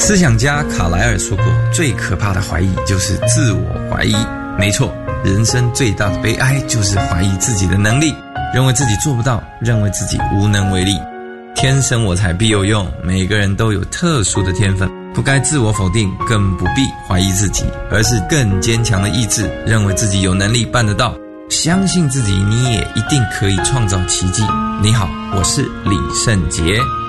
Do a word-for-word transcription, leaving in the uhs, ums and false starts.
思想家卡莱尔说过，最可怕的怀疑就是自我怀疑。没错，人生最大的悲哀就是怀疑自己的能力，认为自己做不到，认为自己无能为力。天生我材必有用，每个人都有特殊的天分，不该自我否定，更不必怀疑自己，而是更坚强的意志，认为自己有能力办得到，相信自己，你也一定可以创造奇迹。你好，我是李圣杰。